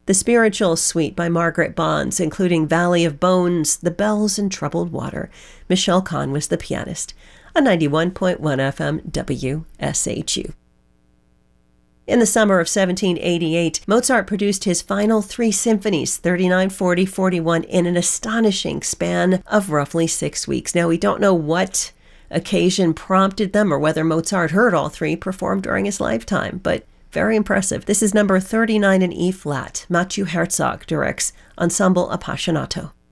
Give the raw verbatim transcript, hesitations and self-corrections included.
The Spiritual Suite by Margaret Bonds, including Valley of Bones, The Bells and Troubled Water. Michelle Kahn was the pianist. On ninety-one point one F M W S H U. In the summer of seventeen eighty-eight, Mozart produced his final three symphonies, thirty-nine, forty, forty-one, in an astonishing span of roughly six weeks. Now, we don't know what occasion prompted them or whether Mozart heard all three performed during his lifetime, but very impressive. This is number thirty-nine in E-flat. Matthew Herzog directs Ensemble Appassionato.